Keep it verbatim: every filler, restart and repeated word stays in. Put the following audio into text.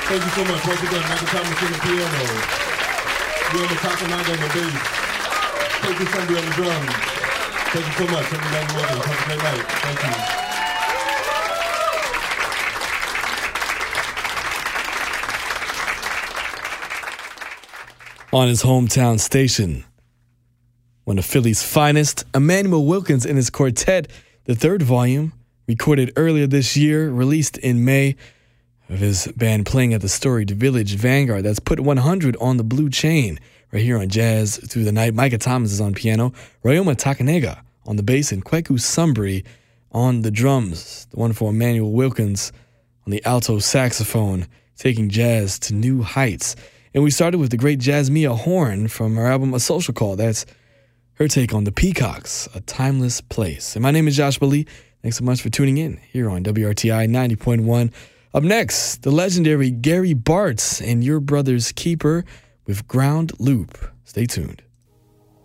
Thank you so much. Once again, Michael Thomas on the piano. Wilma Takanaga on the bass. Thank you, Sunday on the drums. Thank you so much. Everybody welcome. Have a great night. Thank you. On his hometown station, one of Philly's finest, Emmanuel Wilkins and his quartet, the third volume, recorded earlier this year, released in May, of his band playing at the storied Village Vanguard. That's put one hundred on the blue chain right here on Jazz Through the Night. Micah Thomas is on piano, Ryoma Takanega on the bass, and Kweku Sumbri on the drums. The wonderful Emmanuel Wilkins on the alto saxophone, taking jazz to new heights. And we started with the great Jasmia Horn from her album A Social Call. That's her take on The Peacocks, A Timeless Place. And my name is Josh Lee. Thanks so much for tuning in here on W R T I ninety point one. Up next, the legendary Gary Bartz and Your Brother's Keeper with Ground Loop. Stay tuned.